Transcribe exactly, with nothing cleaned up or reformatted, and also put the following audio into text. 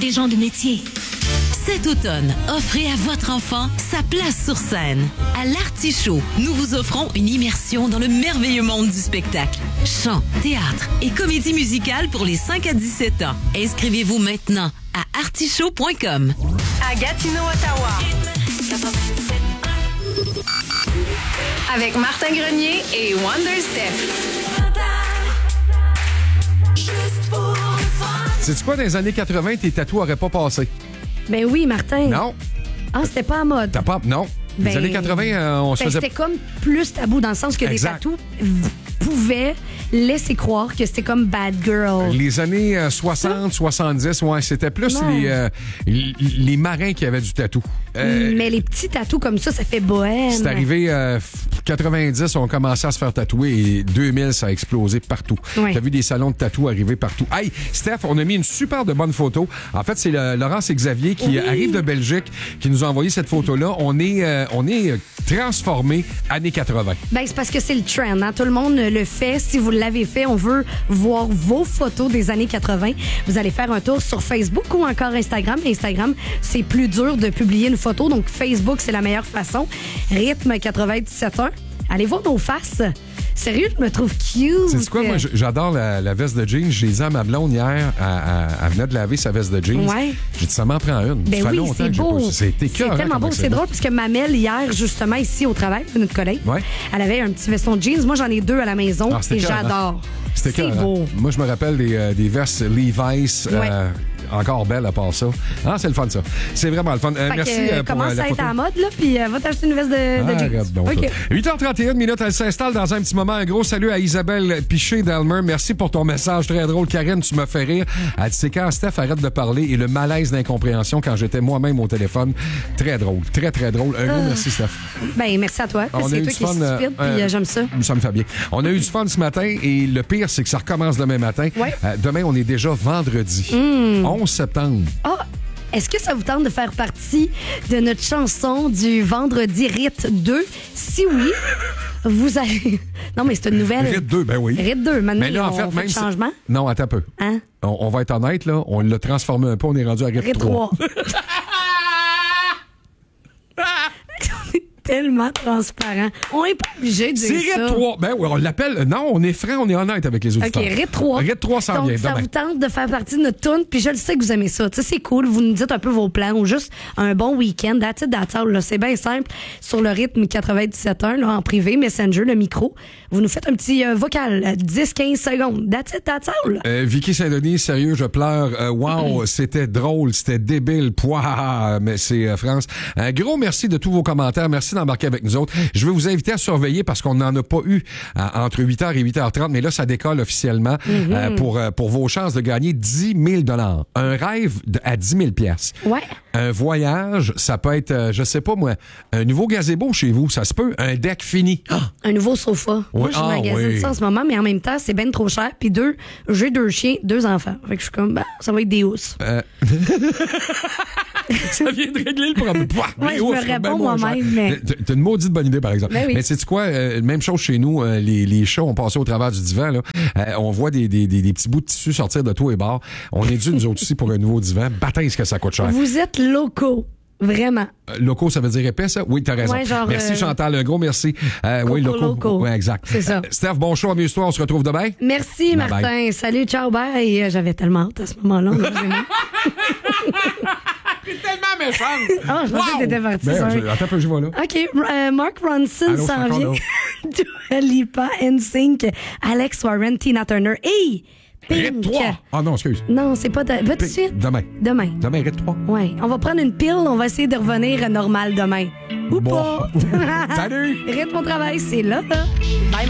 des gens de métier. Cet automne, offrez à votre enfant sa place sur scène. À l'Artichaut, nous vous offrons une immersion dans le merveilleux monde du spectacle. Chant, théâtre et comédie musicale pour les cinq à dix-sept ans. Inscrivez-vous maintenant à artichaut point com. À Gatineau, Ottawa. Avec Martin Grenier et Wonder Steph. Sais-tu quoi, dans les années quatre-vingt, tes tatous n'auraient pas passé? Ben oui, Martin. Non. Ah, c'était pas en mode. T'as pas... Non. Les Ben, années quatre-vingt, euh, on se ben, faisait... C'était comme plus tabou dans le sens que Exact. les tatous v- pouvaient laisser croire que c'était comme bad girl. Les années euh, soixante, soixante-dix, ouais, c'était plus Non. les, euh, les, les marins qui avaient du tatou. Euh, Mais les petits tatous comme ça, ça fait bohème. C'est arrivé, euh, quatre-vingt-dix, on commençait à se faire tatouer et deux mille, ça a explosé partout. Ouais. T'as vu des salons de tatou arriver partout. Hey, Steph, on a mis une super de bonne photo. En fait, c'est le, Laurence et Xavier qui Oui. arrive de Belgique, qui nous a envoyé cette photo-là. On est, euh, on est transformé années quatre-vingt. Ben, c'est parce que c'est le trend. Hein? Tout le monde le fait. Si vous l'avez fait, on veut voir vos photos des années quatre-vingt. Vous allez faire un tour sur Facebook ou encore Instagram. Instagram, c'est plus dur de publier une photo. Donc, Facebook, c'est la meilleure façon. Rythme quatre-vingt-dix-sept un. Allez voir nos faces. Sérieux, je me trouve cute. C'est quoi, moi, j'adore la, la veste de jeans. J'ai dit à ma blonde hier, elle, elle, elle venait de laver sa veste de jeans. Ouais. J'ai dit, ça m'en prend une. Ben ça fait oui, longtemps c'est que j'ai beau. pas- C'est C'est écœurant tellement comment beau. C'est drôle parce que Mamelle, hier, justement, ici au travail, notre collègue, Ouais. elle avait un petit veston de jeans. Moi, j'en ai deux à la maison Ah, c'est et écœurant. j'adore. C'était C'est écœurant. beau. Moi, je me rappelle des, euh, des vestes Levi's. Ouais. euh, encore belles à part ça. Ah, c'est le fun, ça. C'est vraiment le fun. Euh, Fait merci que, euh, pour commence euh, la à être photo. à la mode, là, puis euh, va t'acheter une veste de, de jeans. Arrête donc, OK. ça. huit heures trente et une minutes, elle s'installe dans un petit moment. Un gros salut à Isabelle Piché d'Elmer. Merci pour ton message très drôle. Karine, tu me fais rire. Elle dit, c'est quand Steph arrête de parler et le malaise d'incompréhension quand j'étais moi-même au téléphone. Très drôle. Très, très drôle. Un gros merci, Steph. Ben, merci à toi. On a C'est eu toi du qui es fun, stupide, euh, puis euh, euh, j'aime ça. Ça me fait bien. On a eu du fun ce matin et le pire, c'est que ça recommence demain matin. Ouais. Euh, demain, on est déjà vendredi. onze septembre. Ah! Est-ce que ça vous tente de faire partie de notre chanson du vendredi Rite deux? Si oui, vous allez... Non, mais c'est une nouvelle. Rite deux, ben oui. Rite deux. Maintenant, Mais là, en on fait, fait même le si- changement. Non, attends un peu. Hein? On, on va être honnête, là. On l'a transformé un peu. On est rendu à Rite, Rite trois. trois. On est tellement transparent. On n'est pas obligé de C'est dire ça. Rite trois. Ben oui, on l'appelle. Non, on est franc, on est honnête avec les OK, auditeurs. Rite trois. Rite trois s'en Donc, vient ça demain. vous tente de faire partie de notre tune, puis je le sais que vous aimez ça. Tu sais, c'est cool. Vous nous dites un peu vos plans ou juste un bon week-end. That's it, that's all, là. C'est bien simple. Sur le rythme quatre-vingt-dix-sept un, là, en privé, Messenger, le micro, vous nous faites un petit euh, vocal, euh, dix quinze secondes. That's it, that's all. Euh, Vicky Saint-Denis, sérieux, je pleure. Euh, wow, c'était drôle, c'était débile. Pouah, mais c'est euh, France. Un gros merci de tous vos commentaires. Merci d'embarquer avec nous autres. Je vais vous inviter à surveiller parce qu'on n'en a pas eu euh, entre huit heures et huit heures trente, mais là, ça décolle officiellement euh, pour, euh, pour vos chances de gagner dix mille dollars. Un rêve de- à dix mille piastres. Ouais. Un voyage, ça peut être, euh, je sais pas moi, un nouveau gazebo chez vous, ça se peut. Un deck fini. Ah! Un nouveau sofa. Moi, je ah, magasine oui. ça en ce moment, mais en même temps, c'est ben trop cher. Puis deux, j'ai deux chiens, deux enfants. Fait que je suis comme, ben, ça va être des housses. Euh, ça vient de régler le problème. Pouah, Ouais, les je me ouf, c'est réponds bien moins moi-même, cher. mais- T'as t'as une maudite bonne idée, par exemple. Ben oui. Mais sais-tu quoi? Euh, même chose chez nous, euh, les, les chats ont passé au travers du divan. Là. Euh, on voit des, des, des, des petits bouts de tissu sortir de tout et bord. On est dû, nous autres aussi, pour un nouveau divan. Bataille, ce que ça coûte cher. Vous êtes locaux. Vraiment. Euh, locaux, ça veut dire épais, ça? Oui, t'as raison. Ouais, genre, merci, euh, Chantal. Un gros merci. Euh, oui, Coco locaux. loco. Oui, exact. C'est ça. Euh, Steph, bon show, amuse-toi. On se retrouve demain. Merci, Bye Martin. bye. Salut, ciao, bye. J'avais tellement hâte à ce moment-là. T'es tellement méchante. Ah, je pensais que t'étais parti. Ben, sorry. je- attends un peu, j'y vais là. OK, euh, Mark Ronson Allô, c'est s'en encore vient. là. Dua Lipa, N Sync, Alex Warren, Tina Turner. Hey! Rite Pink. trois. Ah non, excuse. Non, c'est pas... De... Pas tout de Pink. suite. Demain. Demain. Demain, Rite trois. Ouais. On va prendre une pile, on va essayer de revenir normal demain. Ou Bon. pas. Salut. Rythme au travail, c'est là, là. Bye, Martin.